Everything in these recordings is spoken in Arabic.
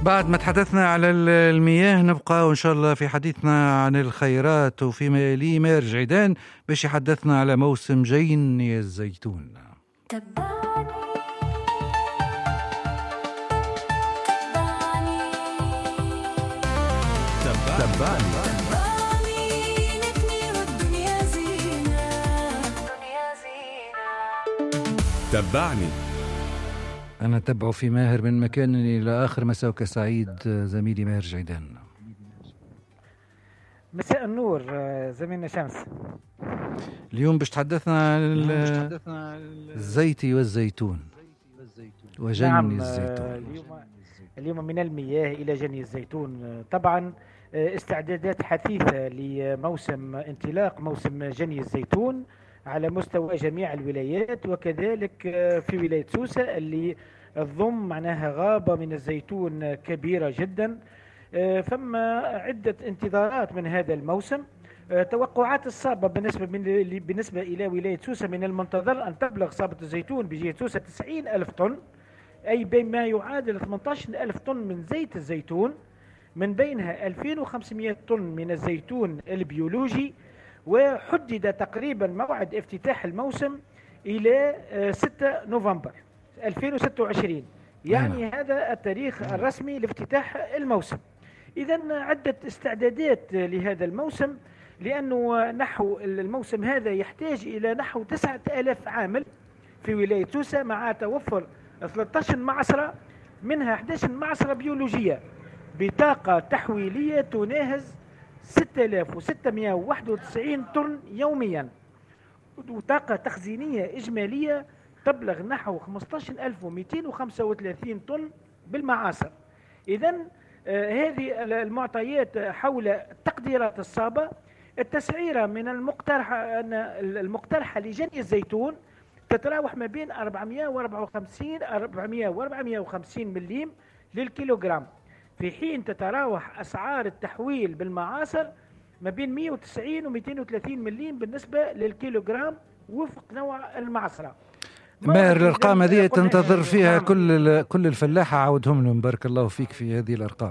بعد ما تحدثنا على المياه نبقى وإن شاء الله في حديثنا عن الخيرات، وفيما يلي ماهر جعيدان باش يحدثنا على موسم جني الزيتون. تبعني. أنا أتبع في ماهر من مكان إلى آخر. مساءك سعيد زميلي ماهر جعيدان. مساء النور زميلنا شمس. اليوم باش تحدثنا عن الزيت والزيتون وجني نعم الزيتون. اليوم من المياه إلى جني الزيتون. طبعا استعدادات حثيثة لموسم انطلاق موسم جني الزيتون على مستوى جميع الولايات، وكذلك في ولاية سوسة اللي تضم معناها غابة من الزيتون كبيرة جدا. فما عدة انتظارات من هذا الموسم. توقعات الصابة بالنسبة إلى ولاية سوسة من المنتظر أن تبلغ صابة الزيتون بجهة سوسة 90,000 طن، أي بما يعادل 18,000 طن من زيت الزيتون، من بينها 2500 طن من الزيتون البيولوجي. وحدد تقريبا موعد افتتاح الموسم إلى 6 نوفمبر 2026، يعني هذا التاريخ الرسمي لافتتاح الموسم. إذن عدة استعدادات لهذا الموسم، لأنه نحو الموسم هذا يحتاج إلى نحو 9,000 عامل في ولاية سوسة، مع توفر 13 معصرة، منها 11 معصرة بيولوجية بطاقة تحويلية تناهز 6,691 طن يوميا، وطاقة تخزينية إجمالية تبلغ نحو 15,235 طن بالمعاصر. إذن هذه المعطيات حول تقديرات الصابة. التسعيرة من المقترحة لجني الزيتون تتراوح ما بين 450 مليم للكيلوغرام، في حين تتراوح أسعار التحويل بالمعاصر ما بين 190 و 230 مليم بالنسبة للكيلوغرام وفق نوع المعصرة. ماهر الأرقام هذه تنتظر فيها كل الفلاحة، عودهم لهم بارك الله فيك في هذه الأرقام.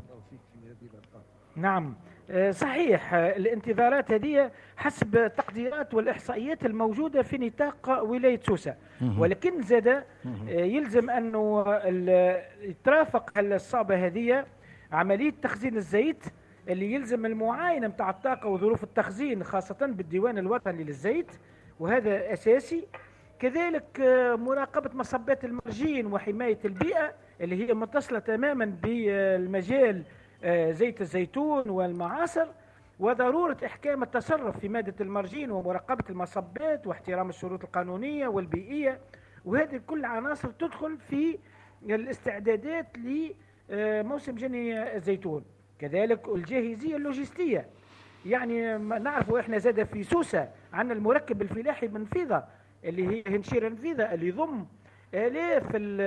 نعم صحيح، الانتظارات هذه حسب التقديرات والإحصائيات الموجودة في نطاق ولاية سوسة، ولكن زاد يلزم أنه يترافق الصابة هذه عملية تخزين الزيت اللي يلزم المعاينة متاع الطاقة وظروف التخزين خاصة بالديوان الوطني للزيت، وهذا أساسي. كذلك مراقبة مصبات المرجين وحماية البيئة اللي هي متصلة تماما بالمجال زيت الزيتون والمعاصر، وضرورة إحكام التصرف في مادة المرجين ومراقبة المصبات واحترام الشروط القانونية والبيئية، وهذه كل عناصر تدخل في الاستعدادات لموسم جني الزيتون. كذلك الجاهزية اللوجستية، يعني نعرفوا إحنا زاد في سوسة عندنا المركب الفلاحي منفذة اللي هي هنشير منفذة اللي يضم آلاف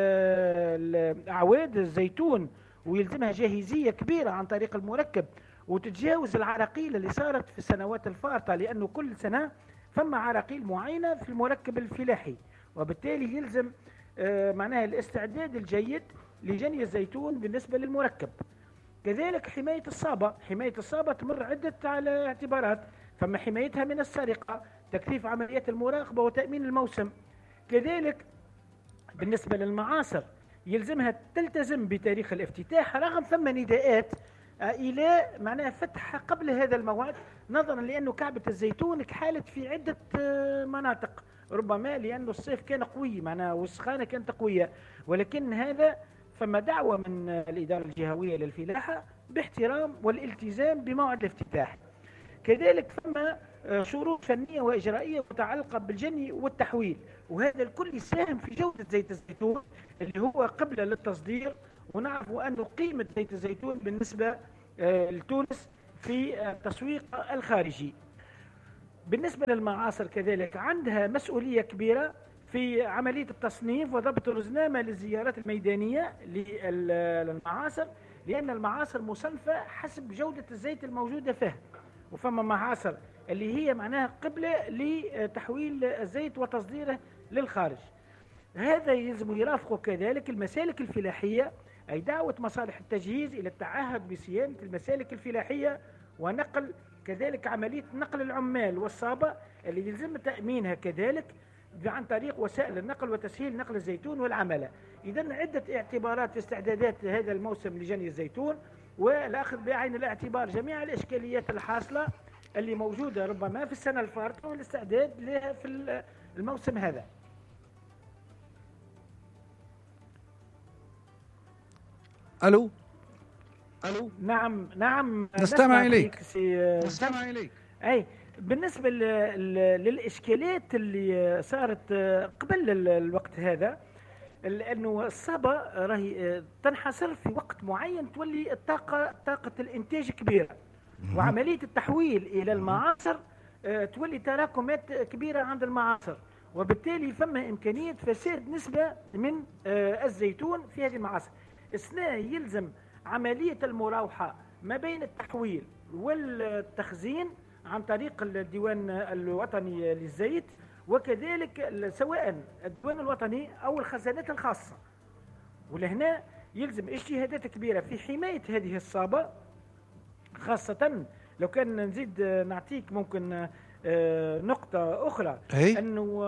الأعواد الزيتون، ويلزمها جاهزية كبيرة عن طريق المركب، وتتجاوز العراقيل اللي صارت في السنوات الفارطة، لأنه كل سنة فما عراقيل معينة في المركب الفلاحي، وبالتالي يلزم معناها الاستعداد الجيد لجني الزيتون بالنسبة للمركب. كذلك حماية الصابة تمر عدة على اعتبارات، فما حمايتها من السرقة، تكثيف عمليات المراقبة وتأمين الموسم. كذلك بالنسبة للمعاصر يلزمها تلتزم بتاريخ الافتتاح، رغم ثم نداءات إلى معناها فتح قبل هذا الموعد، نظرا لأنه كعبة الزيتون كحالت في عدة مناطق، ربما لأنه الصيف كان قوي معناها والسخانة كانت قوية، ولكن هذا فما دعوة من الإدارة الجهوية للفلاحة باحترام والالتزام بموعد الافتتاح. كذلك فما شروط فنية وإجرائية متعلقة بالجني والتحويل، وهذا الكل يساهم في جودة زيت الزيتون اللي هو قبل للتصدير. ونعرف أن قيمة زيت الزيتون بالنسبة لتونس في التسويق الخارجي. بالنسبة للمعاصر كذلك عندها مسؤولية كبيرة في عملية التصنيف وضبط الرزنامة للزيارات الميدانية للمعاصر، لأن المعاصر مصنفة حسب جودة الزيت الموجودة فيها، وفما معاصر اللي هي معناها قبلة لتحويل الزيت وتصديره للخارج. هذا يلزم يرافقه كذلك المسالك الفلاحية أي دعوة مصالح التجهيز إلى التعهد بصيانة المسالك الفلاحية ونقل كذلك عملية نقل العمال والصابة اللي يلزم تأمينها كذلك عن طريق وسائل النقل وتسهيل نقل الزيتون والعمالة. إذن عدة اعتبارات في استعدادات هذا الموسم لجني الزيتون، والأخذ بعين الاعتبار جميع الإشكاليات الحاصلة اللي موجودة ربما في السنة الفارطة والاستعداد لها في الموسم هذا. ألو. نعم نستمع إليك. أي بالنسبة للإشكاليات اللي صارت قبل الوقت هذا، لأنه الصابة راهي تنحصر في وقت معين تولي طاقة الإنتاج كبيرة، وعملية التحويل إلى المعاصر تولي تراكمات كبيرة عند المعاصر، وبالتالي فما إمكانية فساد نسبة من الزيتون في هذه المعاصر. إثناء يلزم عملية المراوحة ما بين التحويل والتخزين عن طريق الديوان الوطني للزيت، وكذلك سواء الديوان الوطني أو الخزانات الخاصة. ولهنا يلزم اجتهادات كبيرة في حماية هذه الصابة، خاصة لو كان نزيد نعطيك ممكن نقطة أخرى، أنه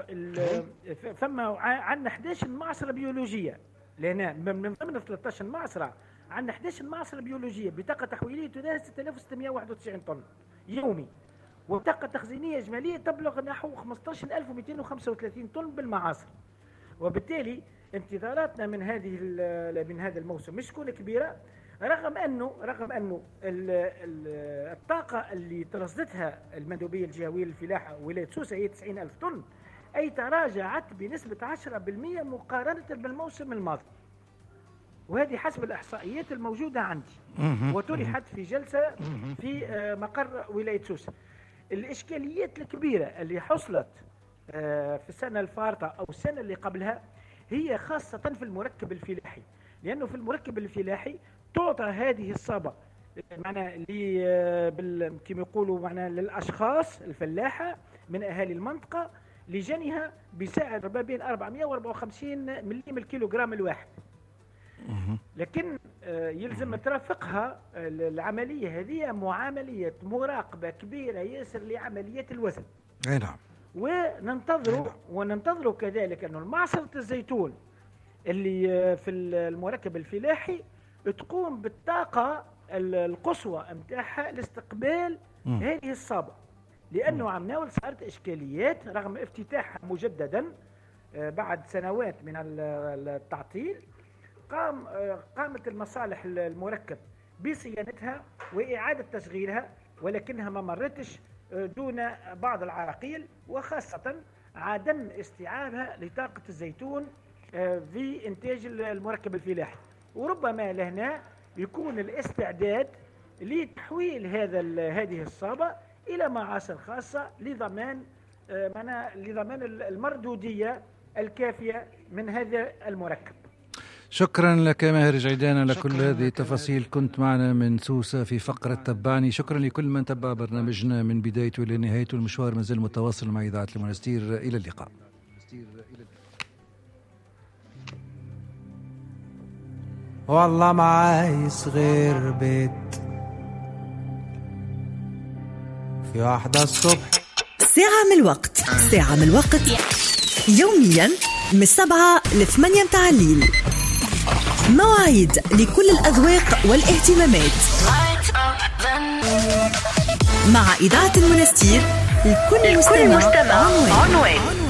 فما عندنا 11 معصرة بيولوجية لهنا من ضمن 13 معصرة. عندنا 11 معصرة بيولوجية بطاقة تحويلية تناهز 6691 طن يومي، وبطاقة تخزينية إجمالية تبلغ نحو 15235 طن بالمعاصر. وبالتالي انتظاراتنا من هذا الموسم مش تكون كبيرة، رغم أنه الطاقة اللي ترصدتها المندوبية الجهوية للفلاحة ولاية سوسة هي 90,000 طن، أي تراجعت بنسبة 10% مقارنة بالموسم الماضي، وهذه حسب الإحصائيات الموجودة عندي وطرحت في جلسة في مقر ولاية سوسة. الإشكاليات الكبيرة اللي حصلت في السنة الفارطة أو السنة اللي قبلها هي خاصة في المركب الفلاحي، لأنه في المركب الفلاحي تعطى هذه الصابة معنا كما يقولوا معنا للأشخاص الفلاحة من أهالي المنطقة لجنها بسعر ما بين 454 مليم الكيلوغرام الواحد، لكن يلزم ترافقها العملية هذه معاملية مراقبة كبيرة ياسر لعملية الوزن. نعم. وننتظر كذلك أنه المعصرة الزيتون اللي في المركب الفلاحي تقوم بالطاقة القصوى متاعها لاستقبال هذه الصابة، لأنه عم ناول صارت إشكاليات رغم افتتاحها مجددا بعد سنوات من التعطيل. قامت المصالح المركب بصيانتها وإعادة تشغيلها، ولكنها ما مرتش دون بعض العراقيل، وخاصة عدم استيعابها لطاقة الزيتون في إنتاج المركب الفلاحي. وربما لهنا يكون الاستعداد لتحويل هذه الصابة إلى معاصر خاصة لضمان المردودية الكافية من هذا المركب. شكرا لك ماهر جعيدان على كل هذه التفاصيل. كنت معنا من سوسة في فقرة تبعني. شكرا لكل من تبع برنامجنا من بدايته إلى نهايته. المشوار مازال متواصل مع إذاعة المنستير. إلى اللقاء. والله ما عايز غير بيت في واحدة الصبح. ساعة من الوقت يوميا من 7 ل 8 متاع الليل. مواعيد لكل الأذواق والاهتمامات مع إذاعة المنستير. لكل مستمع عنوان.